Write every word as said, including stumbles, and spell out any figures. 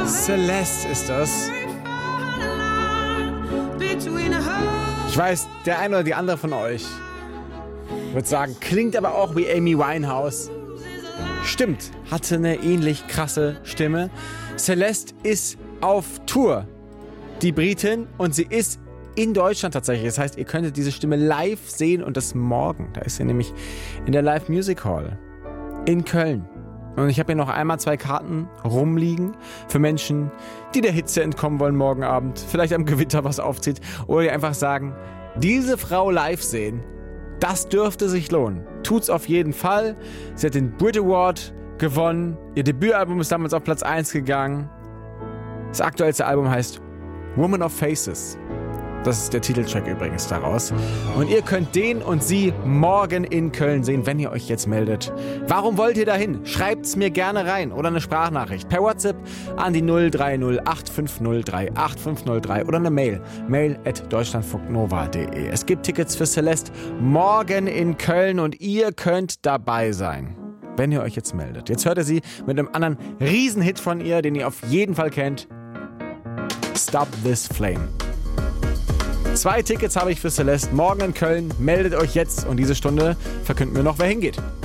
Celeste ist das. Ich weiß, der eine oder die andere von euch wird sagen, klingt aber auch wie Amy Winehouse. Stimmt, hatte eine ähnlich krasse Stimme. Celeste ist auf Tour, die Britin, und sie ist in Deutschland tatsächlich. Das heißt, ihr könntet diese Stimme live sehen und das morgen. Da ist sie nämlich in der Live Music Hall in Köln. Und ich habe hier noch einmal zwei Karten rumliegen für Menschen, die der Hitze entkommen wollen morgen Abend, vielleicht am Gewitter was aufzieht, oder die einfach sagen, diese Frau live sehen, das dürfte sich lohnen. Tut's auf jeden Fall. Sie hat den Brit Award gewonnen. Ihr Debütalbum ist damals auf Platz eins gegangen. Das aktuellste Album heißt Woman of Faces. Das ist der Titeltrack übrigens daraus. Und ihr könnt den und sie morgen in Köln sehen, wenn ihr euch jetzt meldet. Warum wollt ihr dahin? Schreibt's mir gerne rein oder eine Sprachnachricht per WhatsApp an die null drei null acht fünf null drei acht fünf null drei oder eine Mail. Mail at deutschlandfunknova punkt de. Es gibt Tickets für Celeste morgen in Köln und ihr könnt dabei sein, wenn ihr euch jetzt meldet. Jetzt hört ihr sie mit einem anderen Riesenhit von ihr, den ihr auf jeden Fall kennt. Stop This Flame. Zwei Tickets habe ich für Celeste morgen in Köln. Meldet euch jetzt und diese Stunde verkünden wir noch, wer hingeht.